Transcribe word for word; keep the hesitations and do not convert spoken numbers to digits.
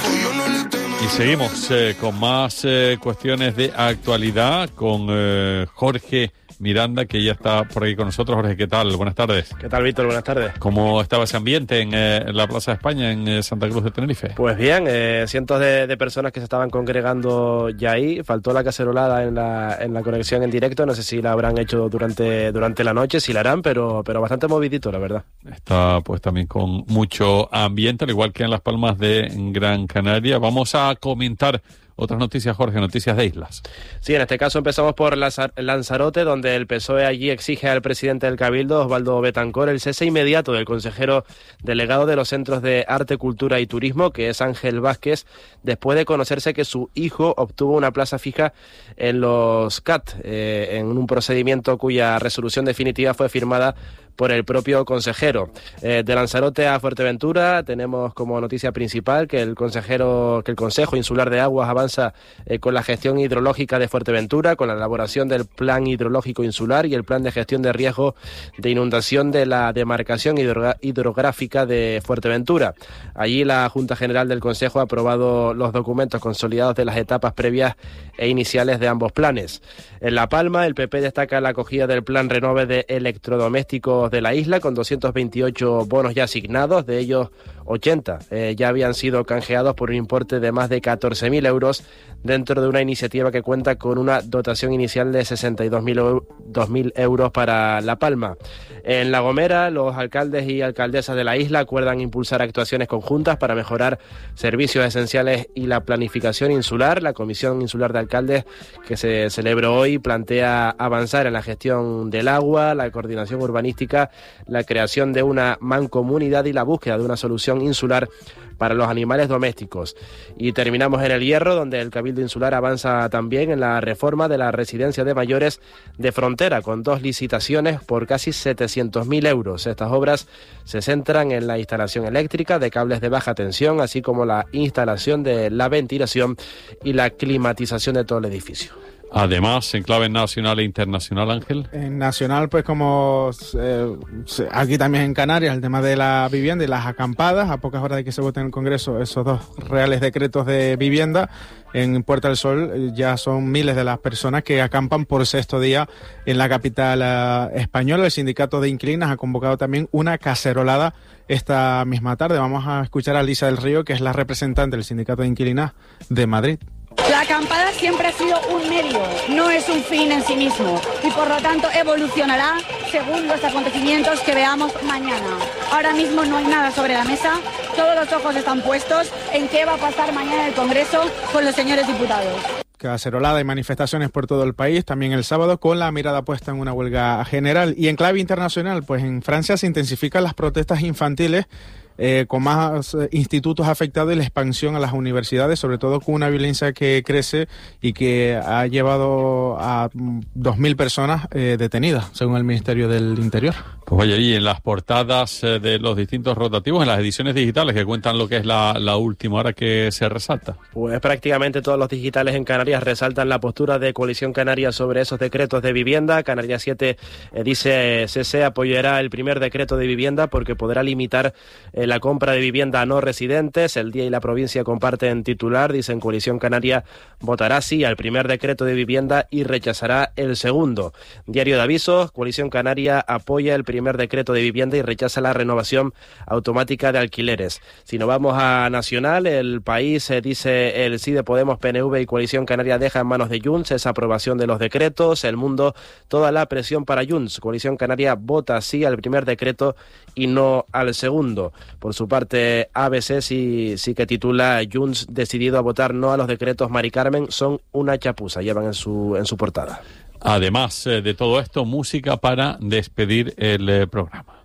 Y seguimos eh, con más eh, cuestiones de actualidad con eh, Jorge Miranda, que ya está por ahí con nosotros. Jorge, ¿qué tal? Buenas tardes. ¿Qué tal, Víctor? Buenas tardes. ¿Cómo estaba ese ambiente en, eh, en la Plaza de España, en eh, Santa Cruz de Tenerife? Pues bien, eh, cientos de, de personas que se estaban congregando ya ahí. Faltó la cacerolada en la, en la conexión en directo. No sé si la habrán hecho durante, durante la noche, si la harán, pero, pero bastante movidito, la verdad. Está pues también con mucho ambiente, al igual que en Las Palmas de Gran Canaria. Vamos a comentar otras noticias, Jorge, noticias de islas. Sí, en este caso empezamos por Lanzarote, donde el P S O E allí exige al presidente del Cabildo, Osvaldo Betancor, el cese inmediato del consejero delegado de los Centros de Arte, Cultura y Turismo, que es Ángel Vázquez, después de conocerse que su hijo obtuvo una plaza fija en los C A T, eh, en un procedimiento cuya resolución definitiva fue firmada por el propio consejero. Eh, de Lanzarote a Fuerteventura tenemos como noticia principal que el consejero, que el Consejo Insular de Aguas avanza eh, con la gestión hidrológica de Fuerteventura, con la elaboración del Plan Hidrológico Insular y el Plan de Gestión de Riesgo de Inundación de la demarcación hidro- hidrográfica de Fuerteventura. Allí la Junta General del Consejo ha aprobado los documentos consolidados de las etapas previas e iniciales de ambos planes. En La Palma, el P P destaca la acogida del Plan Renove de electrodomésticos de la isla, con doscientos veintiocho bonos ya asignados, de ellos ochenta eh, ya habían sido canjeados por un importe de más de catorce mil euros dentro de una iniciativa que cuenta con una dotación inicial de sesenta y dos mil euros para La Palma. En La Gomera, los alcaldes y alcaldesas de la isla acuerdan impulsar actuaciones conjuntas para mejorar servicios esenciales y la planificación insular. La Comisión Insular de Alcaldes, que se celebró hoy, plantea avanzar en la gestión del agua, la coordinación urbanística, la creación de una mancomunidad y la búsqueda de una solución insular para los animales domésticos. Y terminamos en El Hierro, donde el Cabildo Insular avanza también en la reforma de la residencia de mayores de Frontera, con dos licitaciones por casi setecientos mil euros. Estas obras se centran en la instalación eléctrica de cables de baja tensión, así como la instalación de la ventilación y la climatización de todo el edificio. Además, en clave nacional e internacional, Ángel. En nacional, pues como eh, aquí también en Canarias, el tema de la vivienda y las acampadas, a pocas horas de que se vote en el Congreso esos dos reales decretos de vivienda, en Puerta del Sol ya son miles de las personas que acampan por sexto día en la capital uh, española. El sindicato de inquilinas ha convocado también una cacerolada esta misma tarde. Vamos a escuchar a Lisa del Río, que es la representante del sindicato de inquilinas de Madrid. La acampada siempre ha sido un medio, no es un fin en sí mismo, y por lo tanto evolucionará según los acontecimientos que veamos mañana. Ahora mismo no hay nada sobre la mesa, todos los ojos están puestos en qué va a pasar mañana en el Congreso con los señores diputados. Cacerolada y manifestaciones por todo el país, también el sábado, con la mirada puesta en una huelga general. Y en clave internacional, pues en Francia se intensifican las protestas infantiles, Eh, con más eh, institutos afectados y la expansión a las universidades, sobre todo con una violencia que crece y que ha llevado a dos mil personas eh, detenidas, según el Ministerio del Interior. Pues vaya, ahí en las portadas eh, de los distintos rotativos, en las ediciones digitales que cuentan lo que es la, la última hora que se resalta. Pues prácticamente todos los digitales en Canarias resaltan la postura de Coalición Canaria sobre esos decretos de vivienda. Canarias siete eh, dice C C apoyará el primer decreto de vivienda porque podrá limitar eh, la compra de vivienda a no residentes. El Día y la provincia comparten titular, dicen Coalición Canaria votará sí al primer decreto de vivienda y rechazará el segundo. Diario de Avisos, Coalición Canaria apoya el primer decreto de vivienda y rechaza la renovación automática de alquileres. Si nos vamos a Nacional, El País eh, dice el sí de Podemos, P N V y Coalición Canaria deja en manos de Junts esa aprobación de los decretos. El Mundo, toda la presión para Junts. Coalición Canaria vota sí al primer decreto y no al segundo. Por su parte, A B C sí, sí que titula Junts decidido a votar no a los decretos Mari Carmen, son una chapuza, llevan en su, en su portada. Además eh, de todo esto, música para despedir el eh, programa.